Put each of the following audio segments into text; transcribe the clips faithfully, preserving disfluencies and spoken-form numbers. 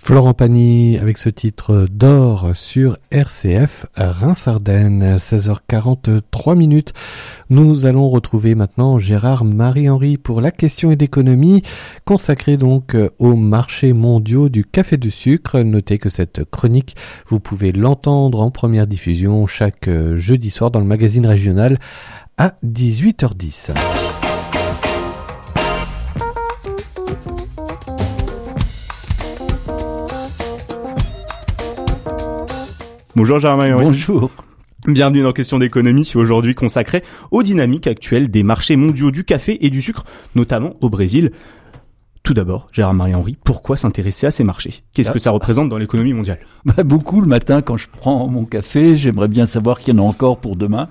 Florent Pagny avec ce titre d'or sur R C F Reims-Ardennes, seize heures quarante-trois minutes. Nous allons retrouver maintenant Gérard Marie-Henri pour la question d'économie consacrée donc aux marchés mondiaux du café du sucre. Notez que cette chronique, vous pouvez l'entendre en première diffusion chaque jeudi soir dans le magazine régional à dix-huit heures dix. Bonjour Gérard Marie-Henri. Bonjour. Bienvenue dans Question d'économie, aujourd'hui consacrée aux dynamiques actuelles des marchés mondiaux du café et du sucre, notamment au Brésil. Tout d'abord, Gérard Marie-Henri, pourquoi s'intéresser à ces marchés ? Qu'est-ce ah. que ça représente dans l'économie mondiale ? Bah, beaucoup le matin quand je prends mon café, j'aimerais bien savoir qu'il y en a encore pour demain.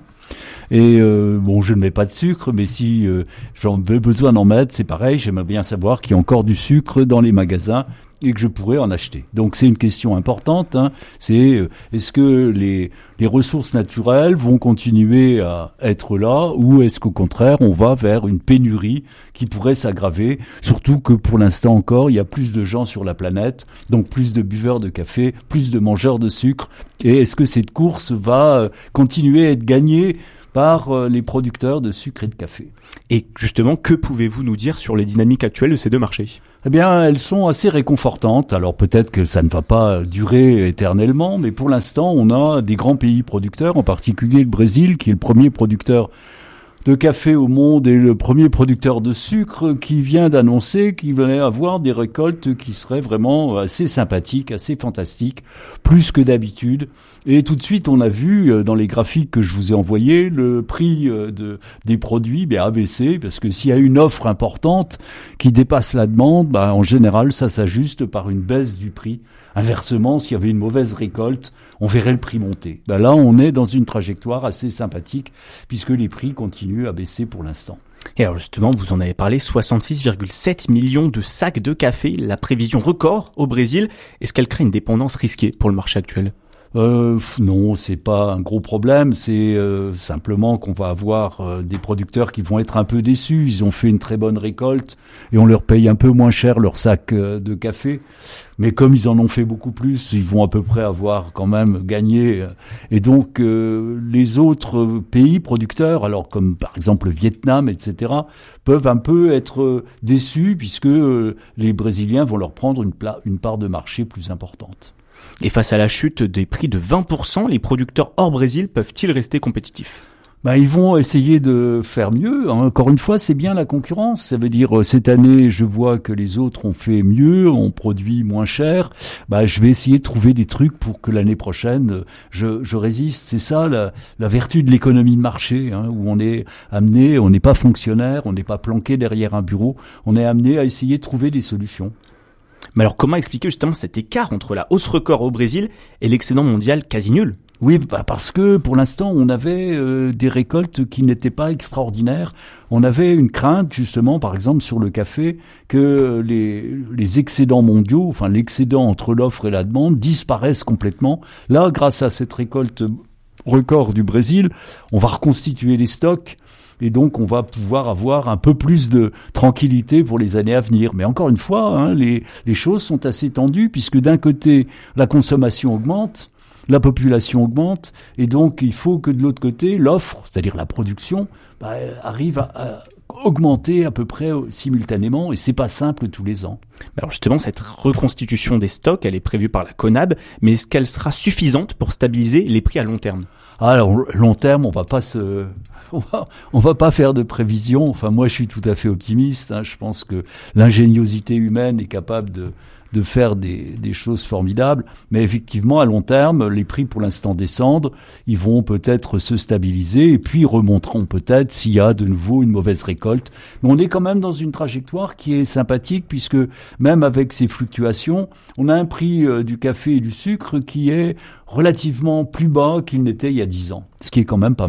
Et euh, bon, je ne mets pas de sucre, mais si euh, j'en ai besoin d'en mettre, c'est pareil, j'aimerais bien savoir qu'il y a encore du sucre dans les magasins et que je pourrais en acheter. Donc c'est une question importante, hein. C'est euh, est-ce que les, les ressources naturelles vont continuer à être là ou est-ce qu'au contraire on va vers une pénurie qui pourrait s'aggraver, surtout que pour l'instant encore il y a plus de gens sur la planète, donc plus de buveurs de café, plus de mangeurs de sucre, et est-ce que cette course va euh, continuer à être gagnée par euh, les producteurs de sucre et de café. Et justement, que pouvez-vous nous dire sur les dynamiques actuelles de ces deux marchés ? Eh bien, elles sont assez réconfortantes. Alors peut-être que ça ne va pas durer éternellement, mais pour l'instant, on a des grands pays producteurs, en particulier le Brésil, qui est le premier producteur de café au monde et le premier producteur de sucre, qui vient d'annoncer qu'il allait avoir des récoltes qui seraient vraiment assez sympathiques, assez fantastiques, plus que d'habitude. Et tout de suite, on a vu dans les graphiques que je vous ai envoyés le prix de, des produits ben, a baissé, parce que s'il y a une offre importante qui dépasse la demande, ben, en général, ça s'ajuste par une baisse du prix. Inversement, s'il y avait une mauvaise récolte, on verrait le prix monter. Ben là, on est dans une trajectoire assez sympathique, puisque les prix continuent à baisser pour l'instant. Et alors justement, vous en avez parlé, soixante-six virgule sept millions de sacs de café, la prévision record au Brésil. Est-ce qu'elle crée une dépendance risquée pour le marché actuel ? Euh, non, c'est pas un gros problème, c'est euh, simplement qu'on va avoir euh, des producteurs qui vont être un peu déçus. Ils ont fait une très bonne récolte et on leur paye un peu moins cher leur sac euh, de café. Mais comme ils en ont fait beaucoup plus, ils vont à peu près avoir quand même gagné. Et donc euh, les autres pays producteurs, alors comme par exemple le Vietnam, et cetera, peuvent un peu être déçus puisque euh, les Brésiliens vont leur prendre une, pla- une part de marché plus importante. Et face à la chute des prix de vingt pour cent, les producteurs hors Brésil peuvent-ils rester compétitifs ? Ben, ils vont essayer de faire mieux. Encore une fois, c'est bien la concurrence. Ça veut dire, cette année, je vois que les autres ont fait mieux, ont produit moins cher. Ben, je vais essayer de trouver des trucs pour que l'année prochaine, je, je résiste. C'est ça, la, la vertu de l'économie de marché, hein, où on est amené, on n'est pas fonctionnaire, on n'est pas planqué derrière un bureau. On est amené à essayer de trouver des solutions. Mais alors, comment expliquer justement cet écart entre la hausse record au Brésil et l'excédent mondial quasi nul ? Oui, bah parce que pour l'instant, on avait euh, des récoltes qui n'étaient pas extraordinaires. On avait une crainte, justement, par exemple, sur le café, que les, les excédents mondiaux, enfin l'excédent entre l'offre et la demande, disparaissent complètement. Là, grâce à cette récolte record du Brésil, on va reconstituer les stocks. Et donc, on va pouvoir avoir un peu plus de tranquillité pour les années à venir. Mais encore une fois, hein, les, les choses sont assez tendues, puisque d'un côté, la consommation augmente, la population augmente, et donc il faut que de l'autre côté, l'offre, c'est-à-dire la production, bah, arrive à, à augmenter à peu près simultanément, et c'est pas simple tous les ans. Alors justement, cette reconstitution des stocks, elle est prévue par la CONAB, mais est-ce qu'elle sera suffisante pour stabiliser les prix à long terme ? Alors, long terme, on va pas se... On va, on va pas faire de prévisions. Enfin, moi, je suis tout à fait optimiste. Hein. Je pense que l'ingéniosité humaine est capable de, de faire des, des choses formidables. Mais effectivement, à long terme, les prix pour l'instant descendent. Ils vont peut-être se stabiliser et puis remonteront peut-être s'il y a de nouveau une mauvaise récolte. Mais on est quand même dans une trajectoire qui est sympathique puisque même avec ces fluctuations, on a un prix euh, du café et du sucre qui est relativement plus bas qu'il n'était il y a dix ans. Ce qui est quand même pas mal.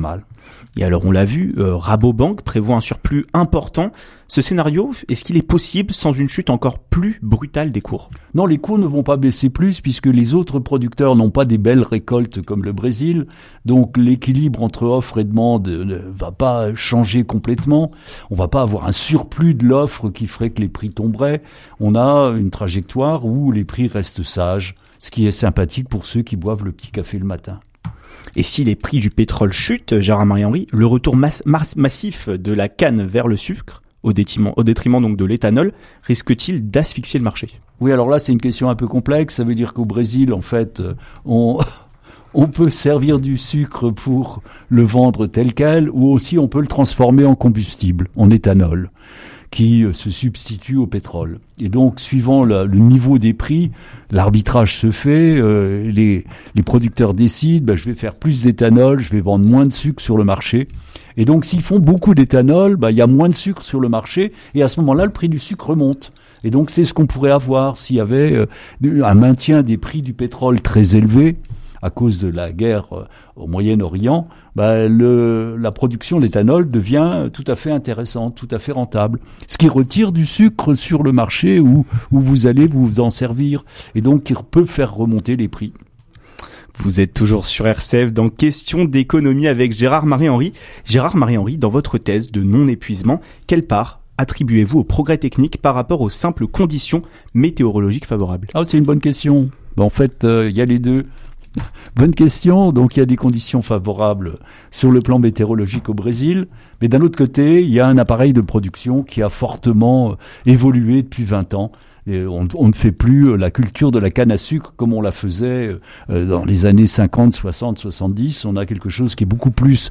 Et alors on l'a vu, euh, Rabobank prévoit un surplus important. Ce scénario, est-ce qu'il est possible sans une chute encore plus brutale des cours ? Non, les cours ne vont pas baisser plus puisque les autres producteurs n'ont pas des belles récoltes comme le Brésil. Donc l'équilibre entre offre et demande ne va pas changer complètement. On va pas avoir un surplus de l'offre qui ferait que les prix tomberaient. On a une trajectoire où les prix restent sages, ce qui est sympathique pour ceux qui boivent le petit café le matin. Et si les prix du pétrole chutent, Gérard-Marie Henry, le retour mass- mass- massif de la canne vers le sucre, au détriment, au détriment donc de l'éthanol, risque-t-il d'asphyxier le marché ? Oui, alors là, c'est une question un peu complexe. Ça veut dire qu'au Brésil, en fait, on, on peut servir du sucre pour le vendre tel quel, ou aussi on peut le transformer en combustible, en éthanol, qui se substitue au pétrole. Et donc, suivant la, le niveau des prix, l'arbitrage se fait, euh, les, les producteurs décident, ben, je vais faire plus d'éthanol, je vais vendre moins de sucre sur le marché. Et donc, s'ils font beaucoup d'éthanol, ben, il y a moins de sucre sur le marché, et à ce moment-là, le prix du sucre remonte. Et donc, c'est ce qu'on pourrait avoir s'il y avait euh, un maintien des prix du pétrole très élevé, à cause de la guerre euh, au Moyen-Orient, bah, le, la production d'éthanol devient tout à fait intéressante, tout à fait rentable. Ce qui retire du sucre sur le marché où, où vous allez vous en servir, et donc qui peut faire remonter les prix. Vous êtes toujours sur R C F dans Question d'économie avec Gérard-Marie Henry. Gérard-Marie Henry, dans votre thèse de non-épuisement, quelle part attribuez-vous au progrès technique par rapport aux simples conditions météorologiques favorables ? Ah, c'est une bonne question. Ben, en fait, il euh, y a les deux. Bonne question. Donc, il y a des conditions favorables sur le plan météorologique au Brésil. Mais d'un autre côté, il y a un appareil de production qui a fortement évolué depuis vingt ans. Et on, on ne fait plus la culture de la canne à sucre comme on la faisait dans les années cinquante, soixante, soixante-dix. On a quelque chose qui est beaucoup plus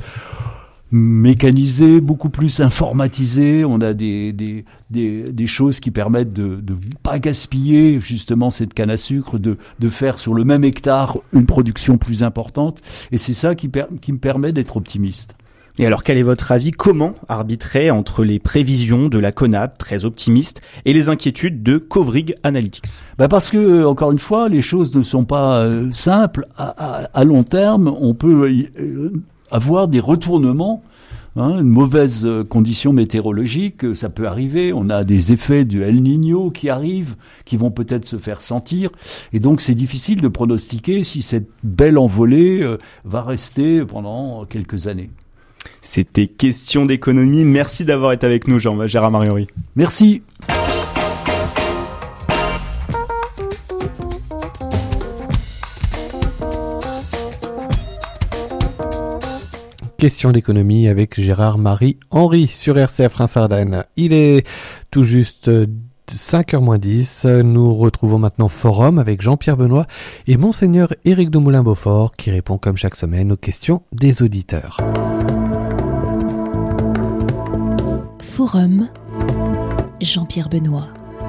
mécanisé, beaucoup plus informatisé. On a des, des, des, des choses qui permettent de ne pas gaspiller justement cette canne à sucre, de, de faire sur le même hectare une production plus importante. Et c'est ça qui, per, qui me permet d'être optimiste. Et alors, quel est votre avis ? Comment arbitrer entre les prévisions de la CONAB, très optimiste, et les inquiétudes de Kovrig Analytics ? Ben parce que, encore une fois, les choses ne sont pas euh, simples. À, à, à long terme, on peut euh, avoir des retournements. Hein, une mauvaise condition météorologique, ça peut arriver. On a des effets du El Niño qui arrivent, qui vont peut-être se faire sentir. Et donc, c'est difficile de pronostiquer si cette belle envolée euh, va rester pendant quelques années. C'était Question d'économie. Merci d'avoir été avec nous, Jean Gérard-Marie Henry. Merci. Question d'économie avec Gérard-Marie Henry sur R C F Reims-Ardennes. Il est tout juste cinq heures moins dix. Nous retrouvons maintenant Forum avec Jean-Pierre Benoît et Monseigneur Éric de Moulin-Beaufort qui répond comme chaque semaine aux questions des auditeurs. Forum, Jean-Pierre Benoît.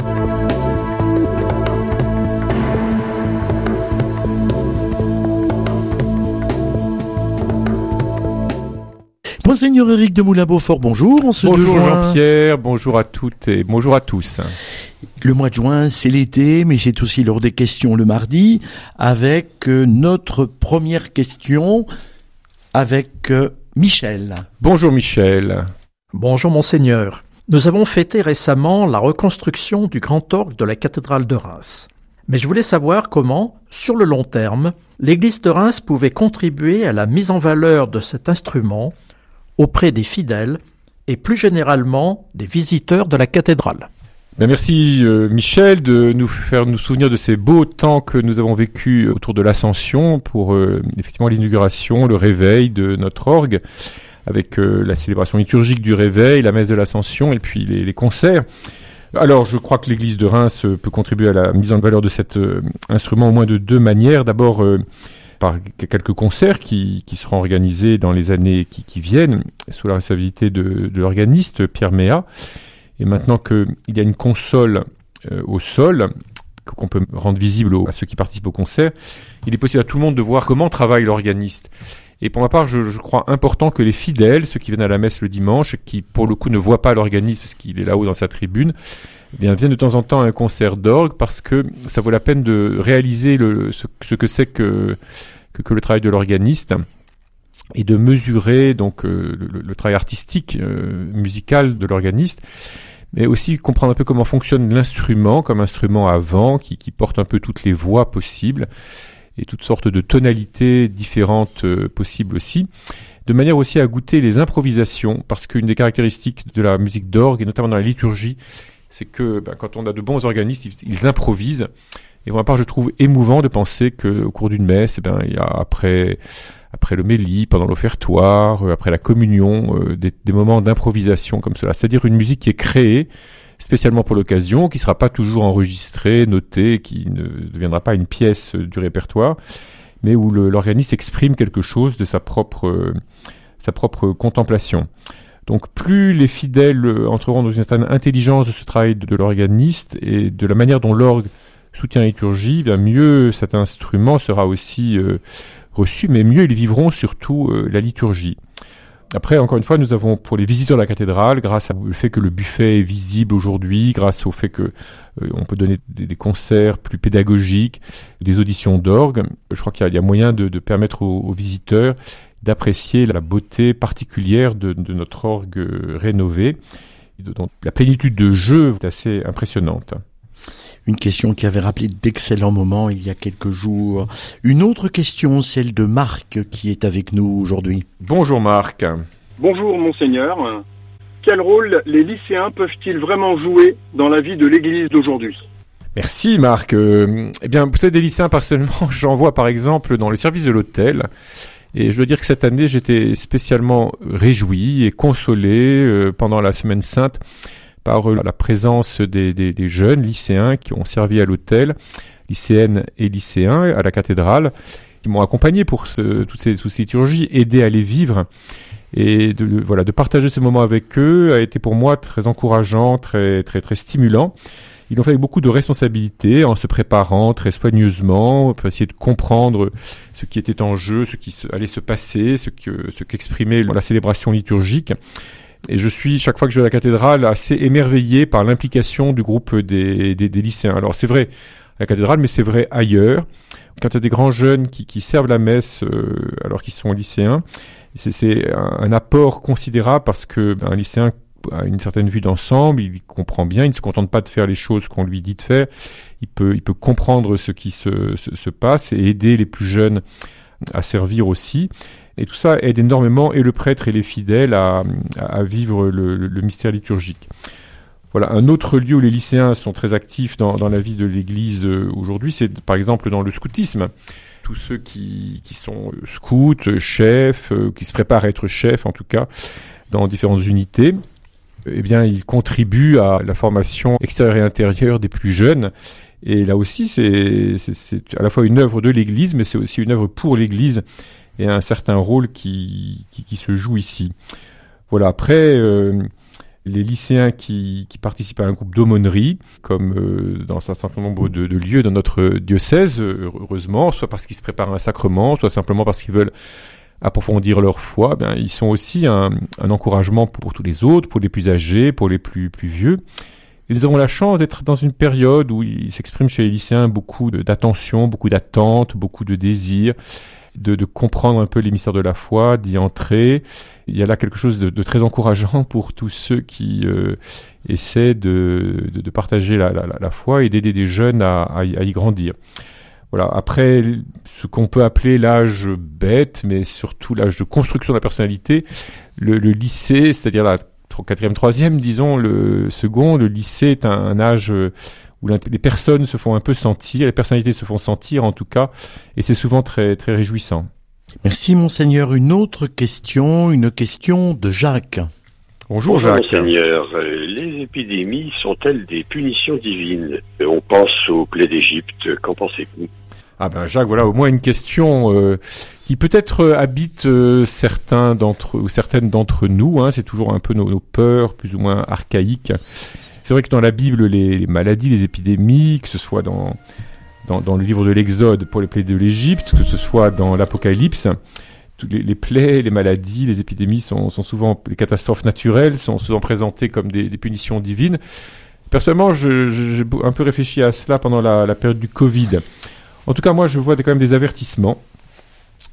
Monseigneur Éric de Moulin-Beaufort, bonjour. On se bonjour juin. Jean-Pierre, bonjour à toutes et bonjour à tous. Le mois de juin, c'est l'été, mais c'est aussi l'heure des questions le mardi, avec euh, notre première question avec euh, Michel. Bonjour Michel. Bonjour Monseigneur. Nous avons fêté récemment la reconstruction du grand orgue de la cathédrale de Reims. Mais je voulais savoir comment, sur le long terme, l'église de Reims pouvait contribuer à la mise en valeur de cet instrument auprès des fidèles et plus généralement des visiteurs de la cathédrale. Ben merci euh, Michel de nous faire nous souvenir de ces beaux temps que nous avons vécus autour de l'Ascension pour euh, effectivement l'inauguration, le réveil de notre orgue, avec euh, la célébration liturgique du réveil, la messe de l'Ascension et puis les, les concerts. Alors, je crois que l'église de Reims peut contribuer à la mise en valeur de cet euh, instrument au moins de deux manières. D'abord, euh, par quelques concerts qui, qui seront organisés dans les années qui, qui viennent, sous la responsabilité de, de l'organiste Pierre Méat. Et maintenant qu'il y a une console euh, au sol, qu'on peut rendre visible aux, à ceux qui participent au concert, il est possible à tout le monde de voir comment travaille l'organiste. Et pour ma part, je, je crois important que les fidèles, ceux qui viennent à la messe le dimanche, qui pour le coup ne voient pas l'organiste parce qu'il est là-haut dans sa tribune, eh bien viennent de temps en temps à un concert d'orgue parce que ça vaut la peine de réaliser le, ce, ce que c'est que, que, que le travail de l'organiste. et de mesurer donc euh, le, le travail artistique, euh, musical de l'organiste, mais aussi comprendre un peu comment fonctionne l'instrument comme instrument à vent qui, qui porte un peu toutes les voix possibles et toutes sortes de tonalités différentes euh, possibles aussi, de manière aussi à goûter les improvisations, parce qu'une des caractéristiques de la musique d'orgue, et notamment dans la liturgie, c'est que ben, quand on a de bons organistes, ils, ils improvisent. Et pour ma part, je trouve émouvant de penser qu'au cours d'une messe, eh ben, il y a après, après le méli, pendant l'offertoire, après la communion, euh, des, des moments d'improvisation comme cela. C'est-à-dire une musique qui est créée spécialement pour l'occasion, qui ne sera pas toujours enregistrée, notée, qui ne deviendra pas une pièce du répertoire, mais où le, l'organiste exprime quelque chose de sa propre, euh, sa propre contemplation. Donc plus les fidèles entreront dans une certaine intelligence de ce travail de, de l'organiste et de la manière dont l'orgue soutient la liturgie, bien mieux cet instrument sera aussi euh, reçu, mais mieux ils vivront surtout euh, la liturgie. Après, encore une fois, nous avons pour les visiteurs de la cathédrale, grâce au fait que le buffet est visible aujourd'hui, grâce au fait que euh, on peut donner des, des concerts plus pédagogiques, des auditions d'orgue, je crois qu'il y a, il y a moyen de, de permettre aux, aux visiteurs d'apprécier la beauté particulière de, de notre orgue rénové. Donc, la plénitude de jeu est assez impressionnante. Une question qui avait rappelé d'excellents moments il y a quelques jours. Une autre question, celle de Marc, qui est avec nous aujourd'hui. Bonjour Marc. Bonjour Monseigneur. Quel rôle les lycéens peuvent-ils vraiment jouer dans la vie de l'Église d'aujourd'hui ? Merci Marc. Euh, eh bien, vous savez, des lycéens, personnellement, j'en vois par exemple dans les services de l'hôtel. Et je dois dire que cette année, j'étais spécialement réjoui et consolé euh, pendant la Semaine Sainte par euh, la présence des, des, des jeunes lycéens qui ont servi à l'hôtel, lycéennes et lycéens à la cathédrale, qui m'ont accompagné pour ce, toutes ces, toutes ces liturgies, aidé à les vivre. Et de, voilà, de partager ces moments avec eux a été pour moi très encourageant, très, très, très stimulant. Ils l'ont fait avec beaucoup de responsabilité, en se préparant très soigneusement, pour essayer de comprendre ce qui était en jeu, ce qui se, allait se passer, ce que, ce qu'exprimait la célébration liturgique. Et je suis, chaque fois que je vais à la cathédrale, assez émerveillé par l'implication du groupe des, des, des lycéens. Alors c'est vrai à la cathédrale, mais c'est vrai ailleurs. Quand il y a des grands jeunes qui, qui servent la messe euh, alors qu'ils sont lycéens, c'est, c'est un, un apport considérable parce que ben, un lycéen a une certaine vue d'ensemble, il comprend bien, il ne se contente pas de faire les choses qu'on lui dit de faire, il peut, il peut comprendre ce qui se, se, se passe et aider les plus jeunes à servir aussi. Et tout ça aide énormément et le prêtre et les fidèles à, à vivre le, le, le mystère liturgique. Voilà, un autre lieu où les lycéens sont très actifs dans, dans la vie de l'Église aujourd'hui, c'est par exemple dans le scoutisme. Tous ceux qui, qui sont scouts, chefs, qui se préparent à être chefs en tout cas, dans différentes unités, eh bien, ils contribuent à la formation extérieure et intérieure des plus jeunes. Et là aussi, c'est, c'est, c'est à la fois une œuvre de l'Église, mais c'est aussi une œuvre pour l'Église et un certain rôle qui, qui, qui se joue ici. Voilà. Après, euh, les lycéens qui, qui participent à un groupe d'aumônerie, comme euh, dans un certain nombre de, de lieux dans notre diocèse, heureusement, soit parce qu'ils se préparent à un sacrement, soit simplement parce qu'ils veulent approfondir leur foi, ben, ils sont aussi un, un encouragement pour, pour tous les autres, pour les plus âgés, pour les plus, plus vieux. Et nous avons la chance d'être dans une période où il s'exprime chez les lycéens beaucoup de, d'attention, beaucoup d'attente, beaucoup de désir, de, de comprendre un peu les mystères de la foi, d'y entrer. Il y a là quelque chose de, de très encourageant pour tous ceux qui euh, essaient de, de, de partager la, la, la foi et d'aider des jeunes à, à, y, à y grandir. Voilà. Après, ce qu'on peut appeler l'âge bête, mais surtout l'âge de construction de la personnalité, le, le lycée, c'est-à-dire la quatrième, troisième, disons, le second, le lycée est un, un âge où les personnes se font un peu sentir, les personnalités se font sentir en tout cas, et c'est souvent très, très réjouissant. Merci Monseigneur. Une autre question, une question de Jacques. Bonjour, Bonjour Jacques. Monseigneur, les épidémies sont-elles des punitions divines ? On pense aux plaies d'Égypte, qu'en pensez-vous ? Ah ben Jacques, voilà au moins une question euh, qui peut-être euh, habite euh, certains d'entre ou certaines d'entre nous. Hein, c'est toujours un peu nos, nos peurs plus ou moins archaïques. C'est vrai que dans la Bible, les, les maladies, les épidémies, que ce soit dans, dans dans le livre de l'Exode pour les plaies de l'Égypte, que ce soit dans l'Apocalypse, toutes les, les plaies, les maladies, les épidémies sont, sont souvent les catastrophes naturelles, sont souvent présentées comme des, des punitions divines. Personnellement, je, je, j'ai un peu réfléchi à cela pendant la, la période du Covid. En tout cas, moi, je vois quand même des avertissements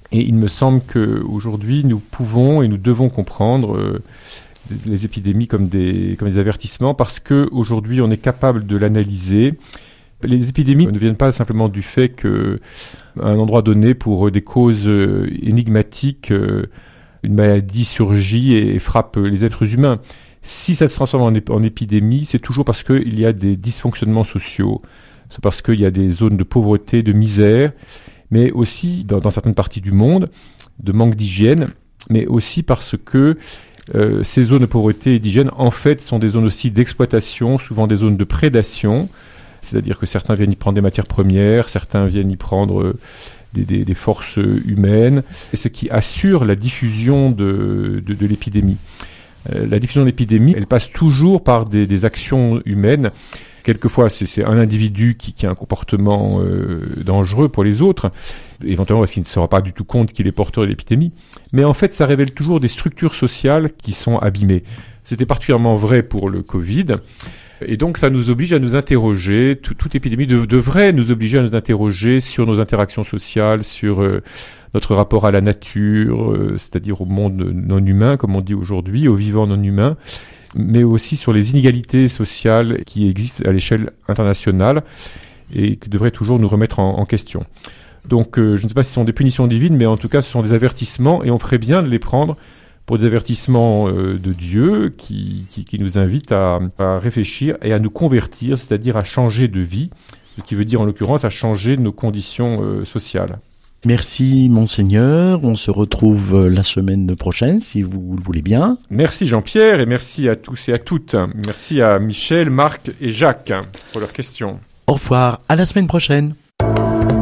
Et il me semble qu'aujourd'hui, nous pouvons et nous devons comprendre euh, les épidémies comme des, comme des avertissements, parce qu'aujourd'hui, on est capable de l'analyser. Les épidémies ne viennent pas simplement du fait qu'à un endroit donné, pour des causes énigmatiques, une maladie surgit et frappe les êtres humains. Si ça se transforme en, ép- en épidémie, c'est toujours parce qu'il y a des dysfonctionnements sociaux, c'est parce qu'il y a des zones de pauvreté, de misère, mais aussi dans, dans certaines parties du monde, de manque d'hygiène, mais aussi parce que euh, ces zones de pauvreté et d'hygiène, en fait, sont des zones aussi d'exploitation, souvent des zones de prédation. C'est-à-dire que certains viennent y prendre des matières premières, certains viennent y prendre des, des, des forces humaines, et ce qui assure la diffusion de, de, de l'épidémie. Euh, la diffusion de l'épidémie, elle passe toujours par des, des actions humaines. Quelquefois, c'est, c'est un individu qui, qui a un comportement euh, dangereux pour les autres, éventuellement parce qu'il ne se rend pas du tout compte qu'il est porteur de l'épidémie. Mais en fait, ça révèle toujours des structures sociales qui sont abîmées. C'était particulièrement vrai pour le Covid. Et donc, ça nous oblige à nous interroger, tout, toute épidémie de, devrait nous obliger à nous interroger sur nos interactions sociales, sur euh, notre rapport à la nature, euh, c'est-à-dire au monde non humain, comme on dit aujourd'hui, au vivant non humain, mais aussi sur les inégalités sociales qui existent à l'échelle internationale et qui devraient toujours nous remettre en, en question. Donc, euh, je ne sais pas si ce sont des punitions divines, mais en tout cas, ce sont des avertissements et on ferait bien de les prendre pour des avertissements euh, de Dieu qui, qui, qui nous invitent à, à réfléchir et à nous convertir, c'est-à-dire à changer de vie, ce qui veut dire en l'occurrence à changer nos conditions euh, sociales. Merci Monseigneur, on se retrouve la semaine prochaine si vous le voulez bien. Merci Jean-Pierre et merci à tous et à toutes. Merci à Michel, Marc et Jacques pour leurs questions. Au revoir, à la semaine prochaine.